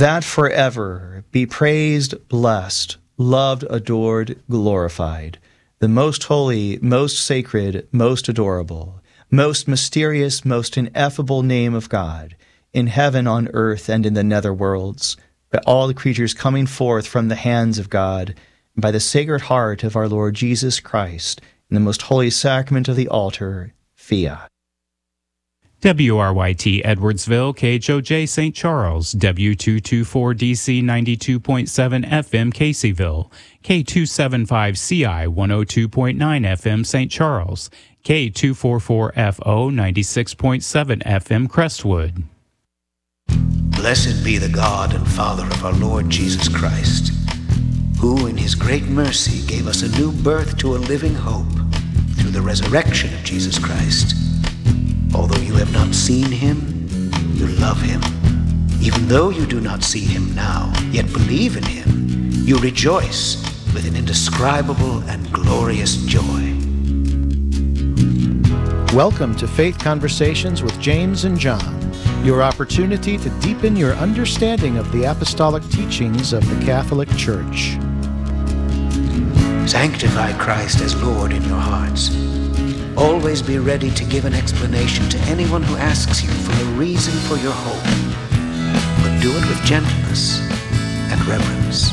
that forever be praised, blessed, loved, adored, glorified, the most holy, most sacred, most adorable, most mysterious, most ineffable name of God, in heaven, on earth, and in the nether worlds, by all the creatures coming forth from the hands of God, and by the Sacred Heart of our Lord Jesus Christ, in the most holy sacrament of the altar, fiat. WRYT Edwardsville, KHOJ St. Charles, W224DC 92.7 FM Caseyville, K275CI 102.9 FM St. Charles, K244FO 96.7 FM Crestwood. Blessed be the God and Father of our Lord Jesus Christ, who in his great mercy gave us a new birth to a living hope through the resurrection of Jesus Christ. Although you have not seen him, you love him. Even though you do not see him now, yet believe in him, you rejoice with an indescribable and glorious joy. Welcome to Faith Conversations with James and John, your opportunity to deepen your understanding of the apostolic teachings of the Catholic Church. Sanctify Christ as Lord in your hearts. Always be ready to give an explanation to anyone who asks you for the reason for your hope, but do it with gentleness and reverence.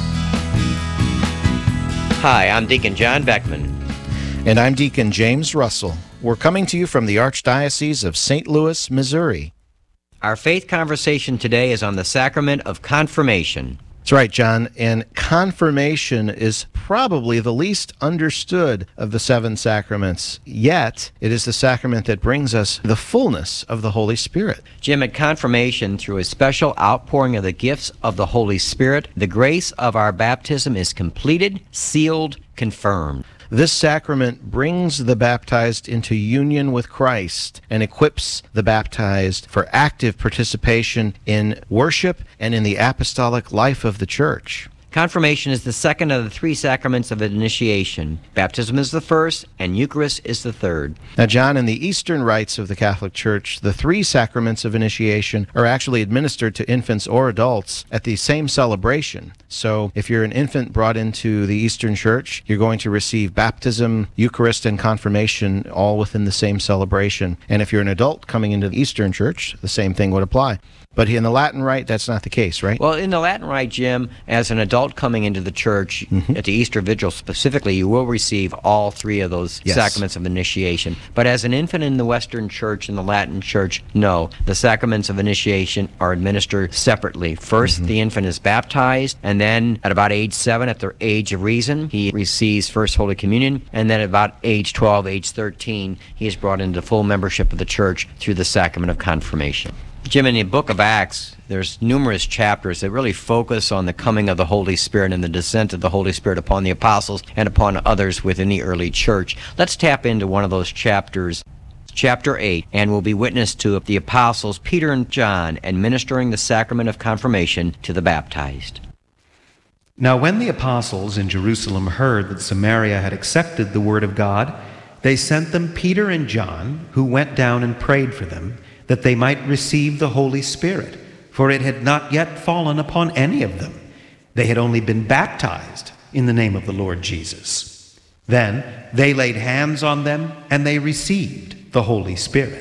Hi, I'm Deacon John Beckman. And I'm Deacon James Russell. We're coming to you from the Archdiocese of St. Louis, Missouri. Our faith conversation today is on the sacrament of confirmation. That's right, John. And confirmation is probably the least understood of the seven sacraments, yet it is the sacrament that brings us the fullness of the Holy Spirit. Jim, at confirmation, through a special outpouring of the gifts of the Holy Spirit, the grace of our baptism is completed, sealed, confirmed. This sacrament brings the baptized into union with Christ and equips the baptized for active participation in worship and in the apostolic life of the Church. Confirmation is the second of the three sacraments of initiation. Baptism is the first, and Eucharist is the third. Now, John, in the Eastern rites of the Catholic Church, the three sacraments of initiation are actually administered to infants or adults at the same celebration. So, if you're an infant brought into the Eastern Church, you're going to receive baptism, Eucharist, and confirmation all within the same celebration. And if you're an adult coming into the Eastern Church, the same thing would apply. But in the Latin Rite, that's not the case, right? Well, in the Latin Rite, Jim, as an adult coming into the church, at the Easter Vigil specifically, you will receive all three of those sacraments of initiation. But as an infant in the Western Church and the Latin Church, no. The sacraments of initiation are administered separately. First, the infant is baptized, and then at about age 7, at the age of reason, he receives First Holy Communion, and then at about age 12, age 13, he is brought into full membership of the church through the sacrament of confirmation. Jim, in the book of Acts, there's numerous chapters that really focus on the coming of the Holy Spirit and the descent of the Holy Spirit upon the apostles and upon others within the early church. Let's tap into one of those chapters, chapter 8, and we'll be witness to the apostles Peter and John administering the sacrament of confirmation to the baptized. Now when the apostles in Jerusalem heard that Samaria had accepted the word of God, they sent them Peter and John, who went down and prayed for them, that they might receive the Holy Spirit, for it had not yet fallen upon any of them. They had only been baptized in the name of the Lord Jesus. Then they laid hands on them, and they received the Holy Spirit.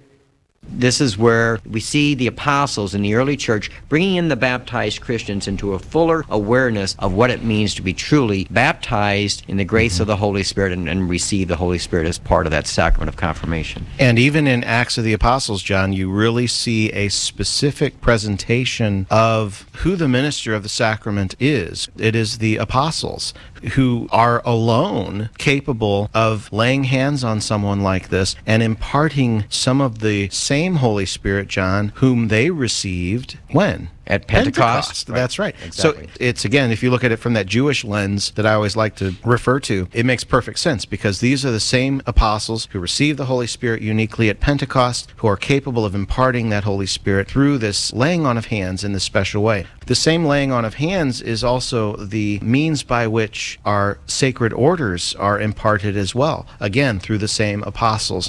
This is where we see the apostles in the early church bringing in the baptized Christians into a fuller awareness of what it means to be truly baptized in the grace of the Holy Spirit and receive the Holy Spirit as part of that sacrament of confirmation. And even in Acts of the Apostles, John, you really see a specific presentation of who the minister of the sacrament is. It is the apostles who are alone capable of laying hands on someone like this and imparting some of the same Holy Spirit, John, whom they received when? At Pentecost. Right. That's right. Exactly. So it's, again, if you look at it from that Jewish lens that I always like to refer to, it makes perfect sense because these are the same apostles who received the Holy Spirit uniquely at Pentecost, who are capable of imparting that Holy Spirit through this laying on of hands in this special way. The same laying on of hands is also the means by which our sacred orders are imparted as well, again, through the same apostles.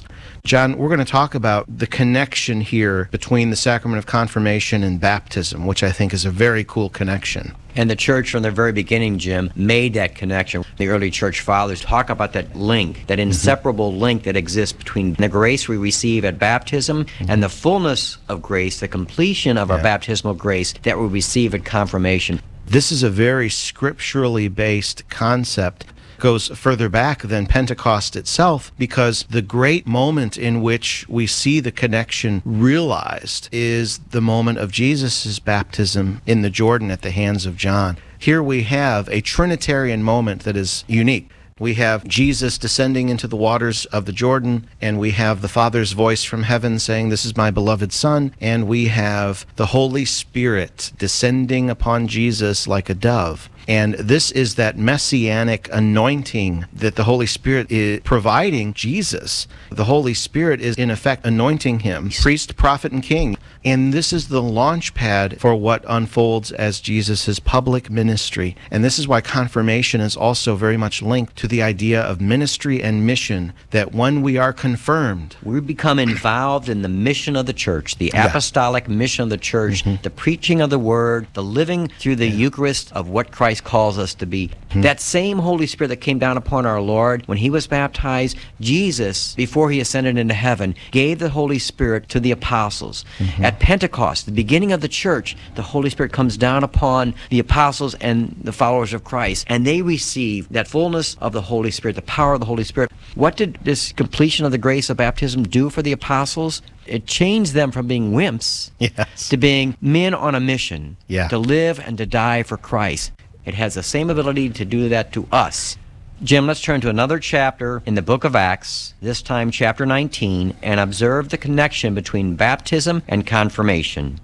John, we're going to talk about the connection here between the sacrament of confirmation and baptism, which I think is a very cool connection. And the church from the very beginning, Jim, made that connection. The early church fathers talk about that link, that inseparable link that exists between the grace we receive at baptism and the fullness of grace, the completion of our baptismal grace that we receive at confirmation. This is a very scripturally based concept. Goes further back than Pentecost itself, because the great moment in which we see the connection realized is the moment of Jesus' baptism in the Jordan at the hands of John. Here we have a Trinitarian moment that is unique. We have Jesus descending into the waters of the Jordan, and we have the Father's voice from heaven saying, "This is my beloved Son," and we have the Holy Spirit descending upon Jesus like a dove. And this is that messianic anointing that the Holy Spirit is providing Jesus. The Holy Spirit is, in effect, anointing him, priest, prophet, and king. And this is the launch pad for what unfolds as Jesus' public ministry. And this is why confirmation is also very much linked to the idea of ministry and mission, that when we are confirmed, we become involved in the mission of the church, the apostolic mission of the church, the preaching of the word, the living through the Eucharist of what Christ calls us to be. That same Holy Spirit that came down upon our Lord when he was baptized, Jesus, before he ascended into heaven, gave the Holy Spirit to the apostles. At Pentecost, the beginning of the church, the Holy Spirit comes down upon the apostles and the followers of Christ, and they receive that fullness of the Holy Spirit, the power of the Holy Spirit. What did this completion of the grace of baptism do for the apostles? It changed them from being wimps to being men on a mission, to live and to die for Christ. It has the same ability to do that to us. Jim, let's turn to another chapter in the book of Acts, this time chapter 19, and observe the connection between baptism and confirmation.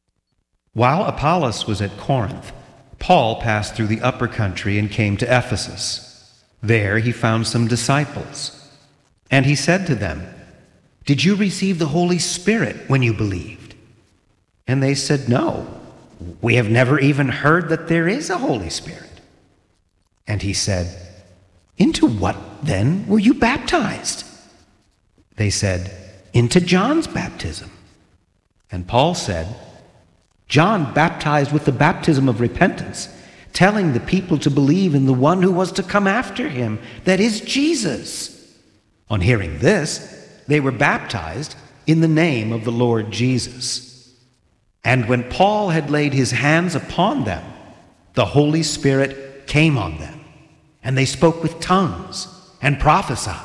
While Apollos was at Corinth, Paul passed through the upper country and came to Ephesus. There he found some disciples. And he said to them, "Did you receive the Holy Spirit when you believed?" And they said, "No. We have never even heard that there is a Holy Spirit." And he said, "Into what, then, were you baptized?" They said, "Into John's baptism." And Paul said, "John baptized with the baptism of repentance, telling the people to believe in the one who was to come after him, that is Jesus." On hearing this, they were baptized in the name of the Lord Jesus. And when Paul had laid his hands upon them, the Holy Spirit came on them, and they spoke with tongues and prophesied.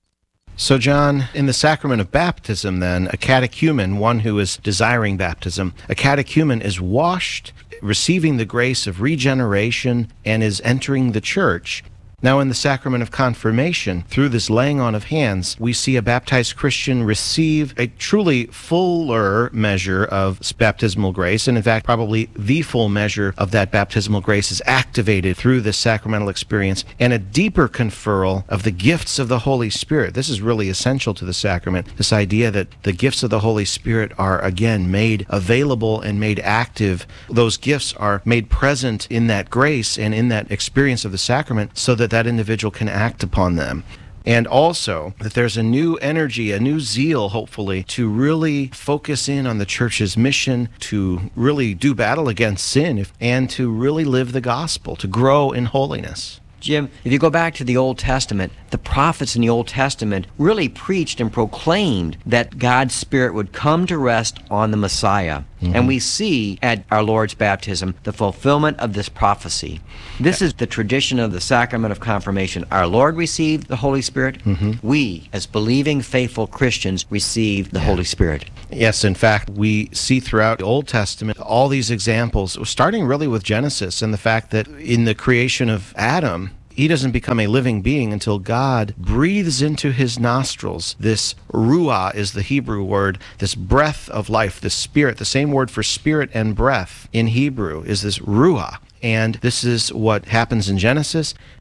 So, John, in the sacrament of baptism, then, a catechumen, one who is desiring baptism, a catechumen is washed, receiving the grace of regeneration, and is entering the church. Now, in the sacrament of confirmation, through this laying on of hands, we see a baptized Christian receive a truly fuller measure of baptismal grace, and in fact, probably the full measure of that baptismal grace is activated through this sacramental experience, and a deeper conferral of the gifts of the Holy Spirit. This is really essential to the sacrament, this idea that the gifts of the Holy Spirit are, again, made available and made active. Those gifts are made present in that grace and in that experience of the sacrament, so that that individual can act upon them. And also that there's a new energy, a new zeal, hopefully, to really focus in on the church's mission, to really do battle against sin, and to really live the gospel, to grow in holiness. Jim, if you go back to the Old Testament, the prophets in the Old Testament really preached and proclaimed that God's Spirit would come to rest on the Messiah. And we see at our Lord's baptism the fulfillment of this prophecy. This is the tradition of the sacrament of confirmation. Our Lord received the Holy Spirit. We, as believing, faithful Christians, receive the Holy Spirit. Yes, in fact, we see throughout the Old Testament all these examples, starting really with Genesis and the fact that in the creation of Adam, he doesn't become a living being until God breathes into his nostrils. This ruah is the Hebrew word, this breath of life, this spirit. The same word for spirit and breath in Hebrew is this ruah. And this is what happens in Genesis.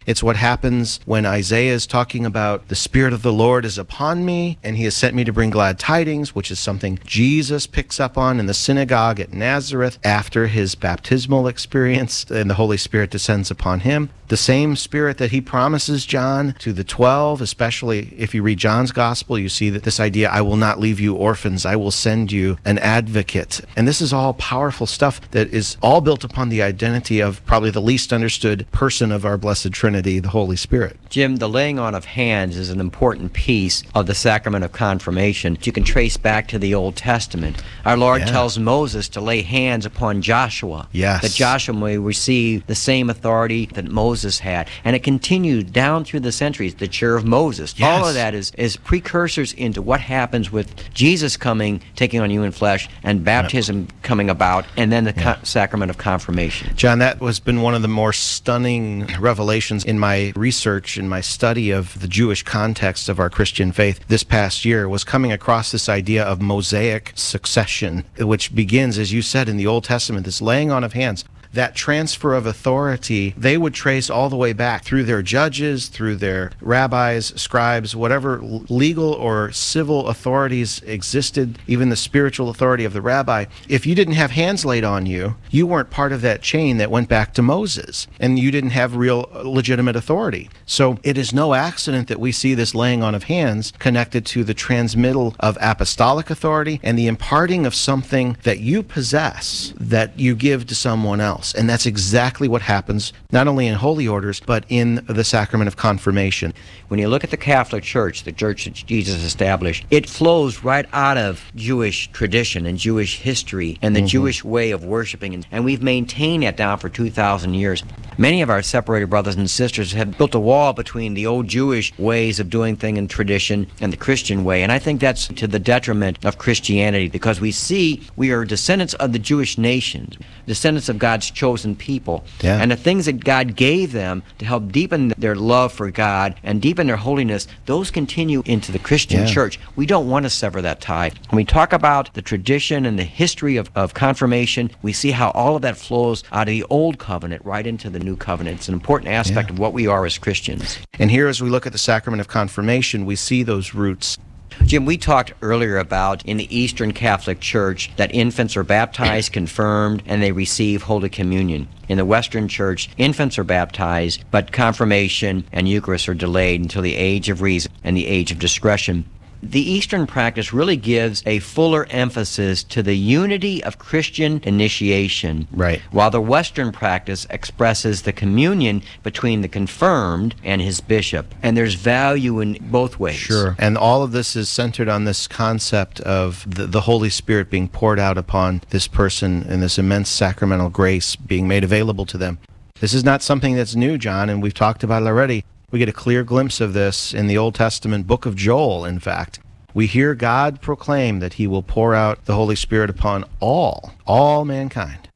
It's what happens when Isaiah is talking about the Spirit of the Lord is upon me, and he has sent me to bring glad tidings, which is something Jesus picks up on in the synagogue at Nazareth after his baptismal experience, and the Holy Spirit descends upon him. The same Spirit that he promises John to the 12, especially if you read John's Gospel, you see that this idea, I will not leave you orphans, I will send you an advocate. And this is all powerful stuff that is all built upon the identity of probably the least understood person of our Blessed Trinity, the Holy Spirit. Jim, the laying on of hands is an important piece of the sacrament of confirmation. You can trace back to the Old Testament. Our Lord tells Moses to lay hands upon Joshua, that Joshua may receive the same authority that Moses had. And it continued down through the centuries, the chair of Moses. All of that is precursors into what happens with Jesus coming, taking on human flesh, and baptism coming about, and then the sacrament of confirmation. John, that has been one of the more stunning revelations in my research, in my study of the Jewish context of our Christian faith this past year, was coming across this idea of Mosaic succession, which begins, as you said, in the Old Testament, this laying on of hands. That transfer of authority, they would trace all the way back through their judges, through their rabbis, scribes, whatever legal or civil authorities existed, even the spiritual authority of the rabbi. If you didn't have hands laid on you, you weren't part of that chain that went back to Moses, and you didn't have real legitimate authority. So it is no accident that we see this laying on of hands connected to the transmittal of apostolic authority and the imparting of something that you possess that you give to someone else. And that's exactly what happens not only in holy orders, but in the sacrament of confirmation. When you look at the Catholic Church, the church that Jesus established, it flows right out of Jewish tradition and Jewish history and the Jewish way of worshiping. And we've maintained that down for 2,000 years. Many of our separated brothers and sisters have built a wall between the old Jewish ways of doing things and tradition and the Christian way. And I think that's to the detriment of Christianity, because we see we are descendants of the Jewish nations, descendants of God's chosen people. And the things that God gave them to help deepen their love for God and deepen their holiness, those continue into the Christian church. We don't want to sever that tie. When we talk about the tradition and the history of confirmation, we see how all of that flows out of the old covenant right into the new covenant. It's an important aspect of what we are as Christians. And here, as we look at the sacrament of confirmation, we see those roots. Jim, we talked earlier about in the Eastern Catholic Church that infants are baptized, confirmed, and they receive Holy Communion. In the Western Church, infants are baptized, but confirmation and Eucharist are delayed until the age of reason and the age of discretion. The Eastern practice really gives a fuller emphasis to the unity of Christian initiation, while the Western practice expresses the communion between the confirmed and his bishop. And there's value in both ways. Sure. And all of this is centered on this concept of the Holy Spirit being poured out upon this person and this immense sacramental grace being made available to them. This is not something that's new, John, and we've talked about it already. We get a clear glimpse of this in the Old Testament book of Joel, in fact. We hear God proclaim that he will pour out the Holy Spirit upon all mankind.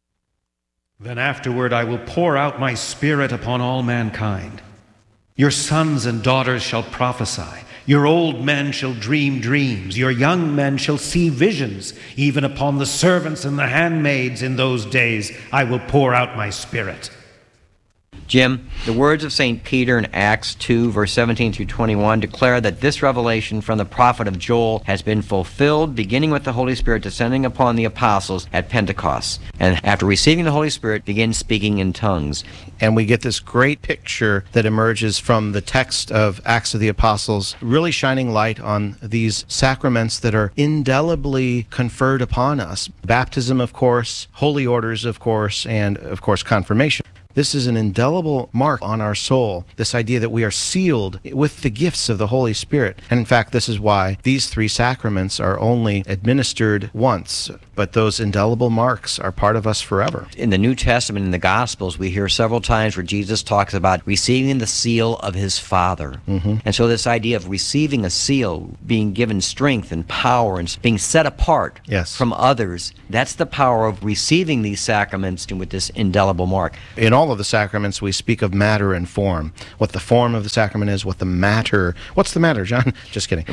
Then afterward I will pour out my Spirit upon all mankind. Your sons and daughters shall prophesy. Your old men shall dream dreams. Your young men shall see visions. Even upon the servants and the handmaids in those days I will pour out my Spirit. Jim, the words of St. Peter in Acts 2, verse 17 through 21 declare that this revelation from the prophet of Joel has been fulfilled, beginning with the Holy Spirit descending upon the apostles at Pentecost. And after receiving the Holy Spirit, begin speaking in tongues. And we get this great picture that emerges from the text of Acts of the Apostles, really shining light on these sacraments that are indelibly conferred upon us. Baptism, of course, holy orders, of course, and, of course, confirmation. This is an indelible mark on our soul, this idea that we are sealed with the gifts of the Holy Spirit. And in fact, this is why these three sacraments are only administered once, but those indelible marks are part of us forever. In the New Testament, in the Gospels, we hear several times where Jesus talks about receiving the seal of his Father. And so this idea of receiving a seal, being given strength and power and being set apart from others, that's the power of receiving these sacraments with this indelible mark. In all all of the sacraments, we speak of matter and form. What the form of the sacrament is, what the matter. What's the matter, John? Just kidding.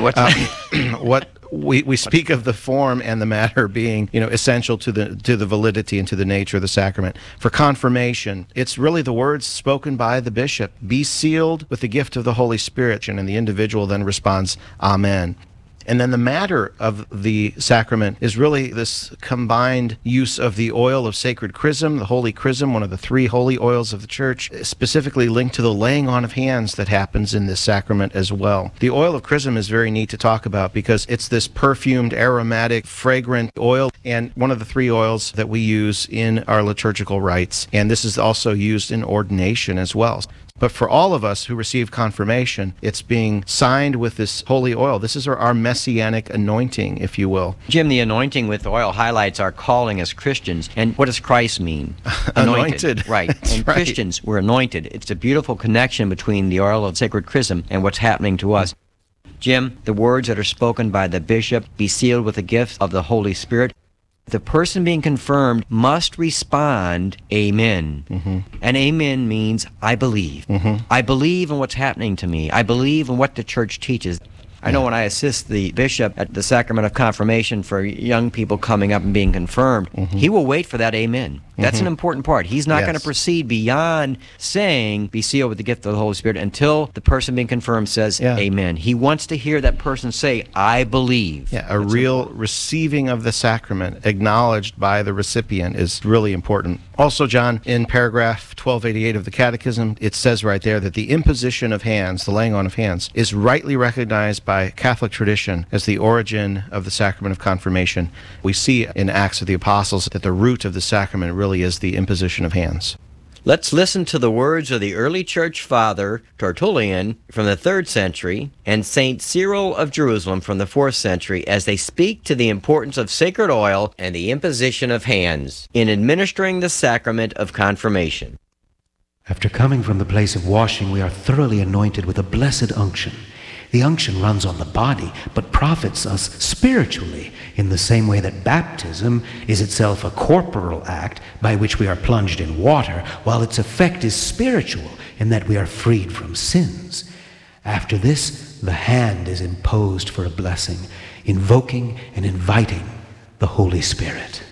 We speak of the form and the matter being, essential to the validity and to the nature of the sacrament. For confirmation, it's really the words spoken by the bishop, be sealed with the gift of the Holy Spirit, and the individual then responds, Amen. And then the matter of the sacrament is really this combined use of the oil of sacred chrism, the holy chrism, one of the 3 holy oils of the Church, specifically linked to the laying on of hands that happens in this sacrament as well. The oil of chrism is very neat to talk about because it's this perfumed, aromatic, fragrant oil, and one of the 3 oils that we use in our liturgical rites. And this is also used in ordination as well. But for all of us who receive confirmation, it's being signed with this holy oil. This is our messianic anointing, if you will. Jim, the anointing with oil highlights our calling as Christians. And what does Christ mean? Anointed. Right. That's and right. Christians, we're anointed. It's a beautiful connection between the oil of sacred chrism and what's happening to us. Jim, the words that are spoken by the bishop, be sealed with the gift of the Holy Spirit. The person being confirmed must respond, Amen. Mm-hmm. And Amen means, I believe. Mm-hmm. I believe in what's happening to me. I believe in what the Church teaches. I know when I assist the bishop at the sacrament of confirmation for young people coming up and being confirmed, he will wait for that Amen. That's an important part. He's not going to proceed beyond saying, be sealed with the gift of the Holy Spirit, until the person being confirmed says, Amen. He wants to hear that person say, I believe. Yeah, That's real important. Receiving of the sacrament acknowledged by the recipient is really important. Also, John, in paragraph 1288 of the Catechism, it says right there that the imposition of hands, the laying on of hands, is rightly recognized by Catholic tradition as the origin of the sacrament of confirmation. We see in Acts of the Apostles that the root of the sacrament really is the imposition of hands. Let's listen to the words of the early church father, Tertullian, from the 3rd century, and St. Cyril of Jerusalem from the 4th century, as they speak to the importance of sacred oil and the imposition of hands in administering the sacrament of confirmation. After coming from the place of washing, we are thoroughly anointed with a blessed unction. The unction runs on the body, but profits us spiritually in the same way that baptism is itself a corporal act by which we are plunged in water, while its effect is spiritual in that we are freed from sins. After this, the hand is imposed for a blessing, invoking and inviting the Holy Spirit.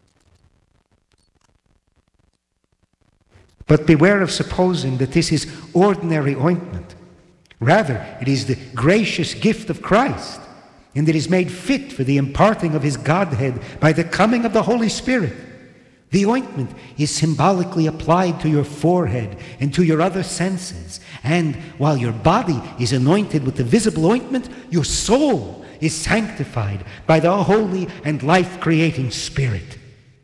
But beware of supposing that this is ordinary ointment. Rather, it is the gracious gift of Christ, and it is made fit for the imparting of his Godhead by the coming of the Holy Spirit. The ointment is symbolically applied to your forehead and to your other senses, and while your body is anointed with the visible ointment, your soul is sanctified by the Holy and life-creating Spirit.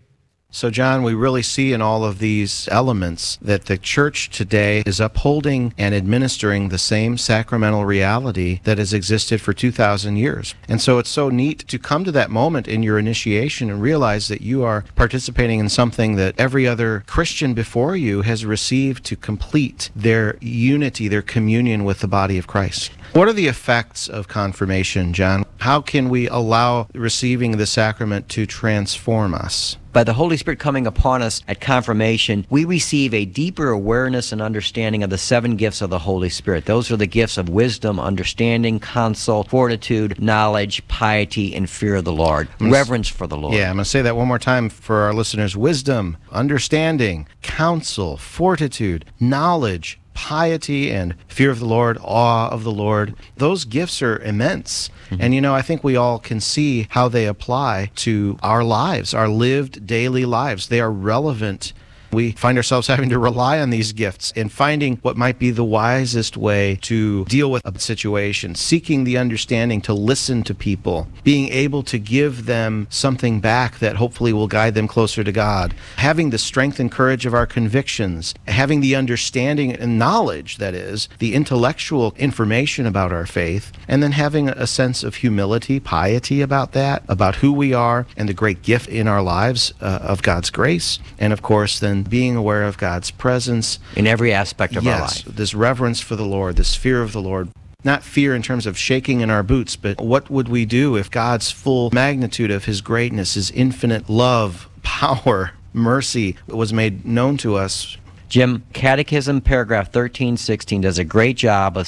So, John, we really see in all of these elements that the Church today is upholding and administering the same sacramental reality that has existed for 2,000 years. And so it's so neat to come to that moment in your initiation and realize that you are participating in something that every other Christian before you has received to complete their unity, their communion with the body of Christ. What are the effects of confirmation, John? How can we allow receiving the sacrament to transform us? By the Holy Spirit coming upon us at confirmation, we receive a deeper awareness and understanding of the 7 gifts of the Holy Spirit. Those are the gifts of wisdom, understanding, counsel, fortitude, knowledge, piety, and fear of the Lord. Reverence for the Lord. Yeah, I'm going to say that one more time for our listeners. Wisdom, understanding, counsel, fortitude, knowledge, piety, and fear of the Lord, awe of the Lord. Those gifts are immense. And, I think we all can see how they apply to our lives, our lived daily lives. They are relevant. We find ourselves having to rely on these gifts and finding what might be the wisest way to deal with a situation, seeking the understanding to listen to people, being able to give them something back that hopefully will guide them closer to God, having the strength and courage of our convictions, having the understanding and knowledge, that is, the intellectual information about our faith, and then having a sense of humility, piety about that, about who we are and the great gift in our lives of God's grace, and of course then being aware of God's presence in every aspect of our life. This reverence for the Lord, this fear of the Lord. Not fear in terms of shaking in our boots, but what would we do if God's full magnitude of his greatness, his infinite love, power, mercy was made known to us? Jim, Catechism paragraph 1316 does a great job of